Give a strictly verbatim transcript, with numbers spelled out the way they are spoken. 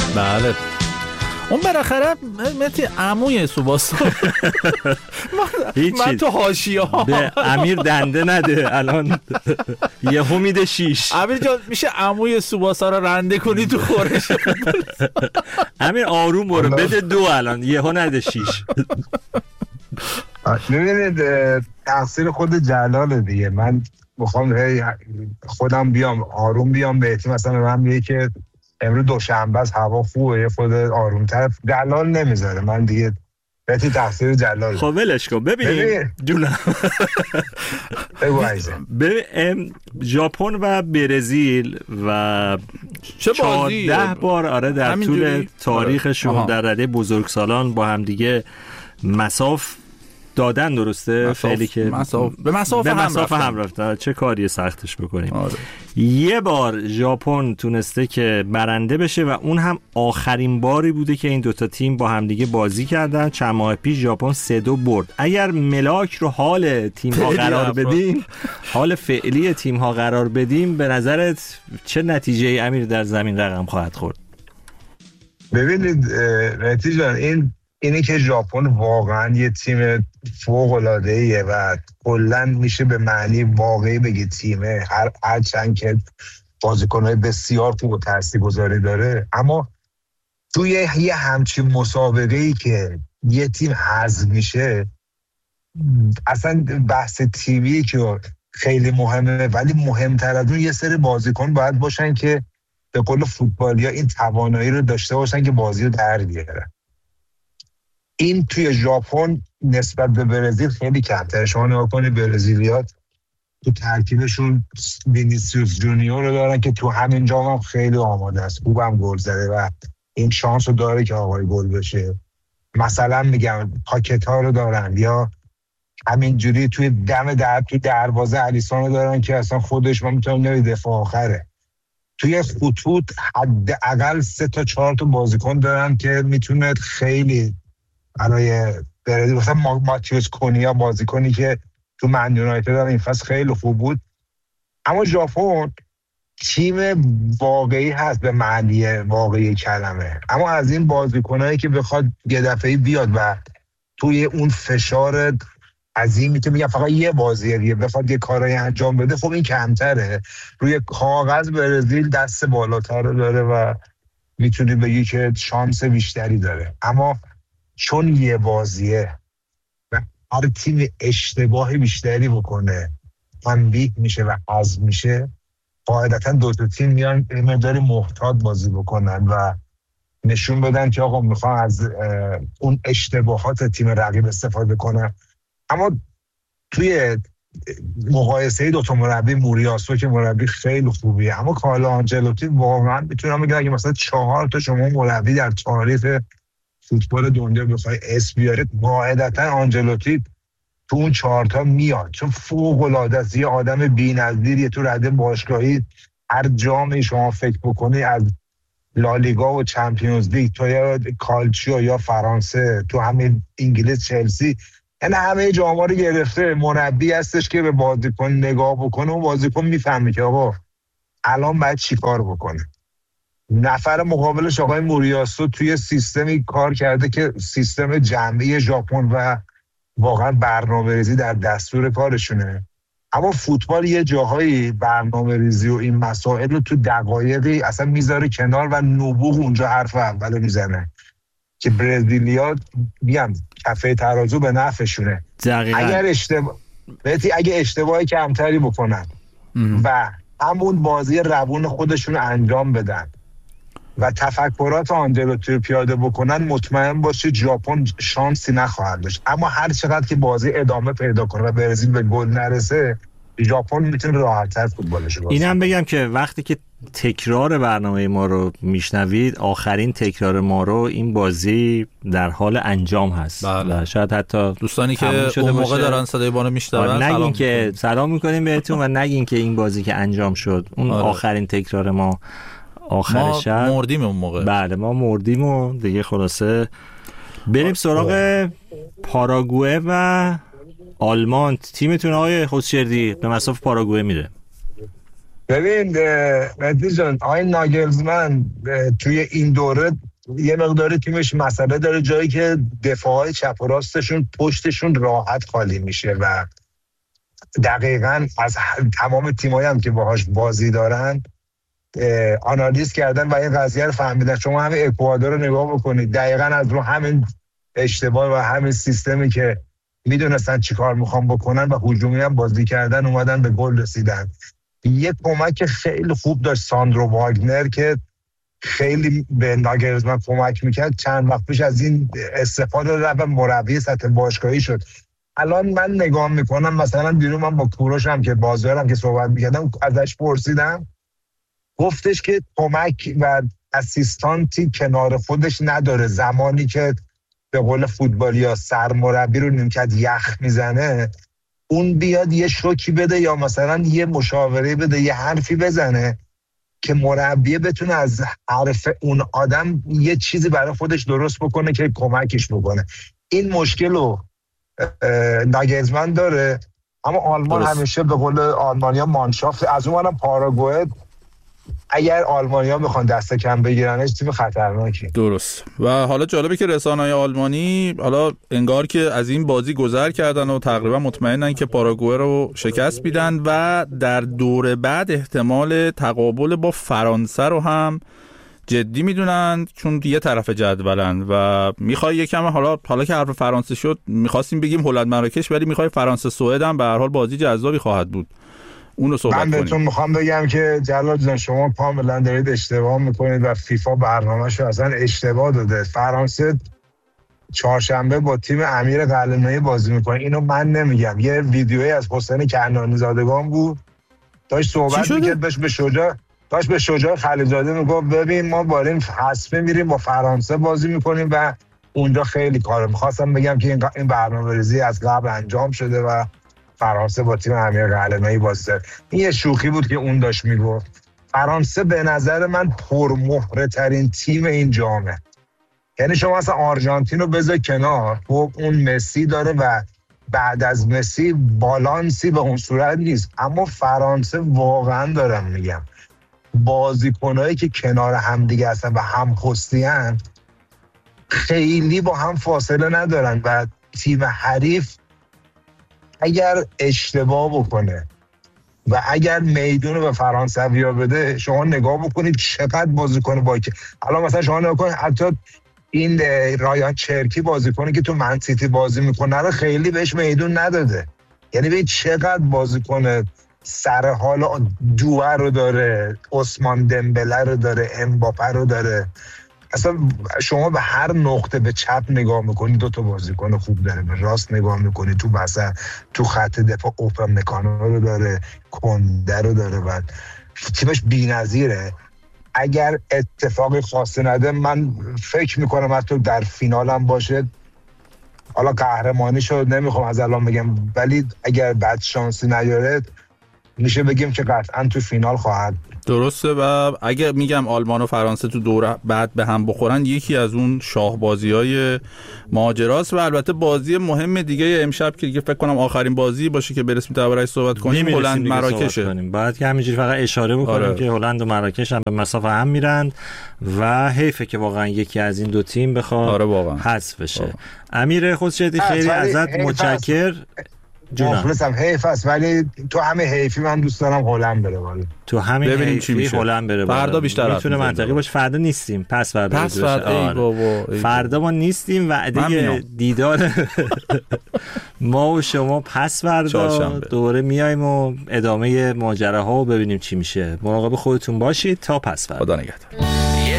بله اون بالاخره متی عموی سوباسا من, من تو حاشیه ها به امیر دنده نده الان یهو میده شیش. امیر جان میشه عموی سوباسا رو رنده کنی تو خورش؟ امیر آروم برو بده دو الان یهو نده شیش. ببینید تقصیر خود جلاله دیگه. من میخوام خودم بیام آروم بیام به تیم، مثلا من میگه که امروز دوشنبه است هوا خوبه یه خود آرومتر، جلال نمیذاره من دیگه بهتی تقصیر جلال. خب ولش کن. ببین جونم ببین ژاپن و برزیل و چهارده بار آره در طول تاریخشون آره. در رده بزرگسالان با هم دیگه مساف دادن، درسته؟ خیلی که مساف به مساف به هم مساف رفتن. هم رفتن. چه کاری سختش بکنیم. آره. یه بار ژاپن تونسته که برنده بشه و اون هم آخرین باری بوده که این دوتا تیم با هم دیگه بازی کردن. چند ماه پیش ژاپن سه دو برد. اگر ملاک رو حال تیم ها قرار بدیم حال فعلی تیم ها قرار بدیم به نظرت چه نتیجه امیر در زمین رقم خواهد خورد؟ ببینید نتیجه این اینی که ژاپن واقعا یه تیم فوق‌العاده‌ایه و کلاً میشه به معنی واقعی بگه تیمه، هر هرچند که بازیکن‌های بسیار خوب و تاثیرگذاری داره، اما توی یه همچین مسابقه‌ای که یه تیم حذف میشه، اصلا بحث تیمی که خیلی مهمه، ولی مهمتر از اون یه سری بازیکن باید باشن که به قول فوتبالیا این توانایی رو داشته باشن که بازی رو در بیارن. این توی ژاپن نسبت به برزیل خیلی کمتره. شما نگاه کنید برزیلیات تو ترکیبشون وینیسیوس جونیور رو دارن که تو همین جام هم خیلی آماده است، خوبم گل زده و این شانس رو داره که آقای گل بشه. مثلا میگم پاکتا رو دارن، یا همینجوری توی دم در توی دروازه الیسون رو دارن که اصلا خودش ما میتونم نوی دفاع آخره. توی خطوط حداقل سه تا چهار تا بازیکن دارن که میتونه خیلی برای برزیل، مثلا ماتیوس کونیا بازیکنی که تو من یونایتد این فصل خیلی خوب بود. اما ژاپن تیم واقعی هست به معنی واقعی کلمه، اما از این بازیکنایی که بخواد یه دفعه بیاد و توی اون فشار عظیمی که میگم فقط یه بازیه دیگه بخواد یه کارایی انجام بده، خب این کمتره. روی کاغذ برزیل دست بالاتر رو داره و میتونی بگی که شانس بیشتری داره، اما چون یه بازیه و هر تیم اشتباه بیشتری بکنه تنبیه میشه و حذف میشه، قاعدتا دو تا تیم میان مقداری محتاط بازی بکنن و نشون بدن که آقا میخوان از اون اشتباهات تیم رقیب استفاده کنن. اما توی مقایسه دو تا مربی، موریاسو که مربی خیلی خوبیه، اما کارلو آنجلوتی واقعا میتونم بگم اگه مثلا چهار تا شما مربی در تاریخ فوتبال دنیا بخوای اسم بیارید، قاعدتا آنجلوتی تو اون چهارتا میاد، چون فوق‌العاده است. یه آدم بی‌نظیریه تو رده باشگاهی. هر جامی شما فکر بکنی، از لالیگا و چمپیونز لیگ تو یا کالچیو یا فرانسه، تو همین انگلیس چلسی، یعنی همه جاما رو گرفته. مربی هستش که به بازیکن نگاه بکنه و بازیکن میفهمه که آقا الان باید چی کار بکنه. نفر مقابلش آقای موریاسو توی سیستمی کار کرده که سیستم جمعی ژاپن و واقعا برنامه‌ریزی در دستور کارشونه. اما فوتبال یه جاهایی برنامه‌ریزی و این مسائل رو تو دقایقی اصلا میذاره کنار و نبوغ اونجا حرف اول میزنه که برزیلیا میگم کفه ترازو به نفعشونه. اگر اشتباه بهتی اگه اشتباه کمتری بکنن ام. و همون بازی روون خودشون انجام بدن و تفکرات آنجلوتی رو پیاده بکنن، مطمئن باشه ژاپن شانسی نخواهد داشت. اما هر چقدر که بازی ادامه پیدا کنه و برزیل به گل نرسه، ژاپن میتونه راحت‌تر فوتبالش رو بازی. اینم بگم که وقتی که تکرار برنامه ما رو میشنوید، آخرین تکرار ما رو این بازی در حال انجام هست. بله. شاید حتی دوستانی که اون موقع دارن صدای ما رو میشنون نگین که سلام میکنیم بهتون و نگین که این بازی که انجام شد اون آره. آخرین تکرار ما آخر ما شب مردیم اون موقع. بله ما مردیم و دیگه خلاصه بریم سراغ پاراگوئه و آلمان. تیمتون آقای خسشردی به مساف پاراگوئه میره. ببین مهدی جان، آقای ناگلزمن توی این دوره یه مقداری تیمش مسئله داره، جایی که دفاعهای چپ و راستشون پشتشون راحت خالی میشه و دقیقاً از تمام تیمایی هم که باهاش بازی دارن آنالیز کردن و این قضیه رو فهمیدن. شما همین اکوادور رو نگاه بکنید، دقیقاً از رو همین اشتباه و همین سیستمی که میدونستن چی کار میخوان بکنن و هجومی هم بازی کردن اومدن به گل رسیدن. یه کمک خیلی خوب داشت ساندرو واگنر که خیلی به ناگلزمن کمک میکرد. چند وقت پیش از این استفاده رو مربی سطح باشگاهی شد. الان من نگاه میکنم مثلا دیروز من با کوروشم که بازیارم که صحبت میکردم ازش پرسیدم، گفتش که کمک و اسیستانتی کنار خودش نداره. زمانی که به قول فوتبالیا سرمربی رو نیمکت یخ میزنه، اون بیاد یه شوکی بده یا مثلا یه مشاوره بده، یه حرفی بزنه که مربی بتونه از حرف اون آدم یه چیزی برای خودش درست بکنه که کمکش بکنه. این مشکل رو ناگلزمن داره. اما آلمان درست. همیشه به قول آلمانیا مانشافت، از اونم پاراگوئه اگر آلمانیا میخوان دست کم بگیرنش تیم خطرناکی. درست. و حالا جالبه که رسانه‌های آلمانی حالا انگار که از این بازی گذر کردن و تقریبا مطمئنن که پاراگوئه رو شکست میدن و در دور بعد احتمال تقابل با فرانسه رو هم جدی میدونن، چون یه طرف جدولن و میخوای یکم حالا حالا که حرف فرانسه شد میخواستیم بگیم هلند مراکش، ولی میخوای فرانسه سوئد هم به هر حال بازی جذابی خواهد بود. اونو صحبت کنیم. من بهتون میخوام بگم که جلال جان شما کاملا دارید اشتباه میکنید و فیفا برنامه‌شو اصلا اشتباه داده. فرانسه چهارشنبه با تیم امیر قلعه‌نویی بازی میکنه. اینو من نمیگم، یه ویدیویی از حسین کنعانی زادگان بود داشت صحبت میکرد، بهش به شجاع داشت به شجاع خلیل‌زاده میگفت ببین ما با این حسبه میریم با فرانسه بازی میکنیم و اونجا خیلی کارو میخواستم بگم که این برنامه‌ریزی از قبل انجام شده و فرانسه با تیم امیر قلعه‌نویی بازی کرد. این یه شوخی بود که اون داشت میگفت. فرانسه به نظر من پرمهره ترین تیم این جامه. یعنی شما اصلا آرژانتین رو بذار کنار، خب اون مسی داره و بعد از مسی بالانسی به اون صورت نیست، اما فرانسه واقعا دارم میگم بازیکنایی که کنار هم دیگه هستن و هم پستیان خیلی با هم فاصله ندارن و تیم حریف اگر اشتباه بکنه و اگر میدون رو به فرانسویا بده، شما نگاه بکنید چقدر بازیکن با که الان مثلا شما نگاه کنید حتی این رایان چرکی بازیکنی که تو من سیتی بازی میکنه رو خیلی بهش میدون نداده. یعنی ببین چقدر بازیکن سر حال دوه رو داره، عثمان دمبله رو داره، امباپه رو داره. اصلا شما به هر نقطه به چپ نگاه میکنی دو تا بازیکن خوب داره، به راست نگاه میکنی تو وسط تو خط دفاع اوپن مکانو رو داره، کنده رو داره و تیمش بی‌نظیره. اگر اتفاقی خاصی نده من فکر میکنم حتی در فینال هم باشه. حالا قهرمانی شد نمیخوام از الان بگم، ولی اگر بد شانسی نیاره میشه بگیم که قطعا تو فینال خواهد. درسته. و اگه میگم آلمان و فرانسه تو دوره بعد به هم بخورن، یکی از اون شاهبازی‌های ماجراست. و البته بازی مهم دیگه امشب که دیگه فکر کنم آخرین بازی باشه که برسیم درباره‌اش صحبت کنیم، هلند مراکشه. بعد که همینجوری فقط اشاره بکنیم آره. که هلند و مراکش هم به مسافه هم میرن و حیفه که واقعا یکی از این دو تیم بخواد آره حذف بشه. امیر خسروی خیلی ازت متشکر. مخلصم. حیف است ولی تو همه حیفی من دوست دارم هلند بره بالا. تو همین حیفی هلند بره بالا. فردا بیشتر میتونه منطقی باشه. فردا نیستیم، پس فردا پس فردا ای بابا ای فردا ما نیستیم. وعده دیدار ما و شما پس فردا دوره میایم و ادامه ماجراها رو ببینیم چی میشه. مراقب خودتون باشید تا پس فردا. خدا نگهدار.